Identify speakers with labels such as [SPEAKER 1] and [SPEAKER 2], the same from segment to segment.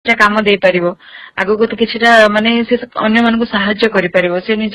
[SPEAKER 1] किछिटा काम देई परिबो आगो को तो किछिटा माने से अन्य मानको सहायता करि परिबो से निज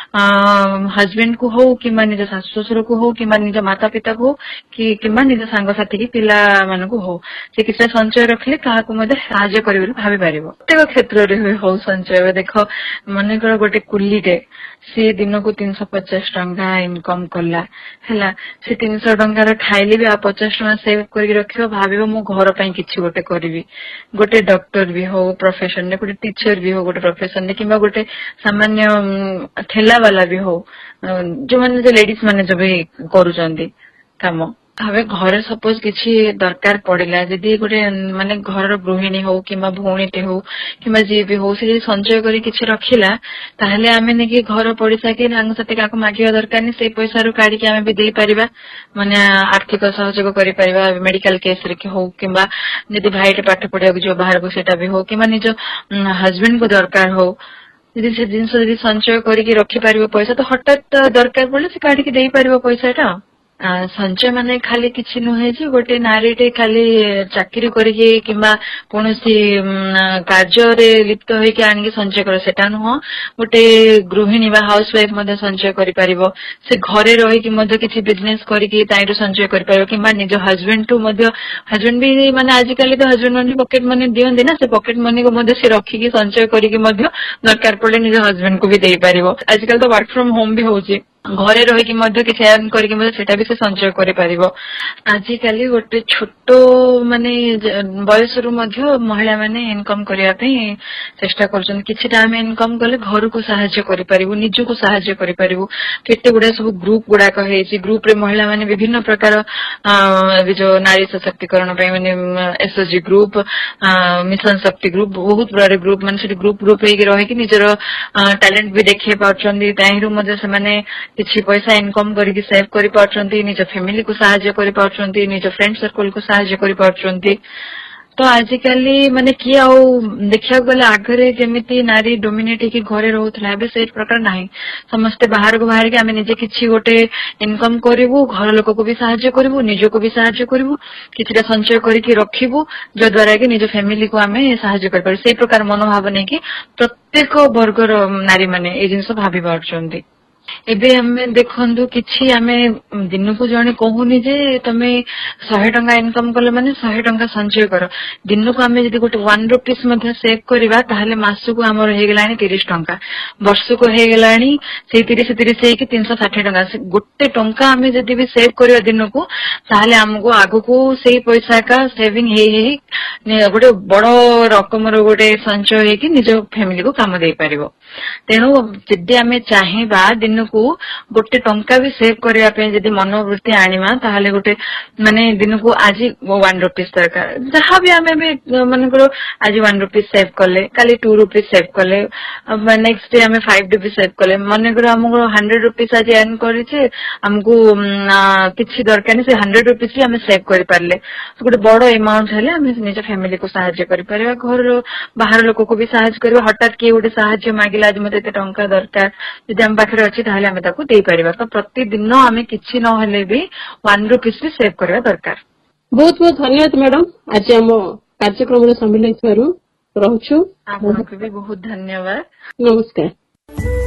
[SPEAKER 1] हस्बैंड को हो कि निज सासु ससुर को हो कि निज माता पिता को कि निज सांग साथी की पिला मानको हो से किछिटा संचय रखले काहाको मध्ये सहायता करिबो भाबि परिबो प्रत्येक क्षेत्र रे हो संचय देखो मन कर गोटे कुलीटे से दिन को 350 टंका इनकम कला हैला से 300 टंका खाइले भी 50 टंका सेव करके रखियो भाबिबो मो घर पई किछि गोटे करबी गोटे डॉक्टर भी हो प्रोफेशन ने गोटे टीचर भी हो गोटे प्रोफेशन ने किबा गोटे सामान्य ठेला वाला भी हो जो माने जो लेडीज माने जो भी करूचंदी काम हवे घर सपोज किछि दरकार पड़िला जदि गोटे माने घर गृहिणी हो किबा भौणीटे हो किबा जे भी हो से संचय करी किछि रखिला ताहले आमे ने कि घर पड़िसा के रंग सते काको मागिया दरकार नि से पैसा रु काढी के आमे भी देई परिबा माने आर्थिक सहयोग करि परिबा मेडिकल केस रे के हो किबा जदि भाईटे पाठ पढिया जो बाहर को सेटा भी हो किबा निज हस्बैंड को दरकार हो यदि से जिनस यदि संचय करी रखि परिबो पैसा तो हठात दरकार पड़ले से काढी के देई परिबो पैसाटा संचय माने खाली किछि नुहे जे गोटे नारीटे खाली चाकरी करिके किबा कोनोसी कार्य रे लिप्त होई के आनि संचय कर सेटा नुह गोटे गृहिणी बा हाउस वाइफ मध्ये संचय करि परिबो से घरे रहि कि मध्ये किछि बिजनेस करिके ताइरो संचय करि परिबो किबा निज हस्बैंड टू मध्ये हस्बैंड भी माने आज काली तो हस्बैंड मनी पॉकेट मनी दियन देना से पॉकेट मनी को मध्ये से रखि के संचय करिके मध्ये दरकार पड़े निज हस्बैंड को भी देई परिबो आज काल तो वर्क फ्रॉम होम भी होची घरे रही कि मध्य किछि अर्न करके मध्य सेटा भी से संचय करि परिबो आजि काली गोटे छोटो माने बयस रु मध्य महिला माने इनकम करिया पे चेष्टा करछन किछिटा हम इनकम कले घर को सहायता करि परिबो निज को सहायता करि परिबो केते गुडा सब ग्रुप गुडा कहे छि ग्रुप रे महिला माने विभिन्न प्रकार जो नारी सशक्तिकरण पे माने एसएसजी ग्रुप मिशन शक्ति ग्रुप बहुत बड़े ग्रुप माने से ग्रुप हे रही कि निजर टैलेंट भी देखे पाछन ताहिरु मध्य से माने किछि पैसा इनकम करिक सेव करि पाछंती निज फैमिली को सहायता करि पाछंती निज फ्रेंड सर्कल को सहायता करि पाछंती तो आजिकाली माने कि आ देखिया गले आगरे जेमिति नारी डोमिनेट की घरे रहउथला एबे से प्रकार नाही समस्त बाहर को बाहर के आमे निजे किछि गोटे इनकम करिवु घर लोक को भी सहायता करिवु निज को भी सहायता करिवु किछिटा संचय करिक रखिवु जो द्वारा कि निज फैमिली को आमे सहायता कर पर से प्रकार मनोभाव नै कि प्रत्येक वर्गर नारी माने ए जिंस भाबी पाछंती एबे हमें देखंदु किछि हमें दिन को जणे कहूनी जे तमे 100 टंका इनकम करले माने 100 टंका संचय करो दिन को हमें जदि गोटे 1 रुपीस मध्ये सेव करबा ताहले मास को हमर हे गेलानी 30 टंका वर्ष को हे गेलानी से 30 हे कि 360 टंका से गोटे टंका हमें जदि भी सेव करियो दिन को ताहले हमको आगु को सेही पैसा का सेविंग हे गोटे बड़ रकम रो गोटे संचय हे कि निज फैमिली को काम देई परिबो तेनो जदि हमें चाहेबा दिन को गोटे टंका भी सेव करिया पे जदि मनोवृत्ति आनिमा ताहले गोटे माने दिन को आज 1 रुपीस दरकार जहां भी हमें मन करो आज 1 रुपीस सेव करले काली 2 रुपीस सेव करले नेक्स्ट डे हमें 5 रुपीस सेव करले मन करो हमको 100 रुपीस आज अर्न करिचे हमको किछि दरकार नहीं से 100 रुपीस भी हमें सेव करि परले गोटे बड़ अमाउंट हेले हमें निज फैमिली को सहायता करि परबा घर बाहर लोक को भी सहायता करबा हठात के गोटे सहायता मागिला आज मते टंका दरकार यदि हम पाखरे अछि ताहले हमें ताको देई परिबा तो प्रतिदिन हमें किछि न हेले भी 1 रुपीस भी सेव करबा दरकार
[SPEAKER 2] बहुत बहुत धन्यवाद मैडम आज हम कार्यक्रम रे सम्मिलित करू रहछु
[SPEAKER 1] आपको भी बहुत धन्यवाद
[SPEAKER 2] नमस्कार।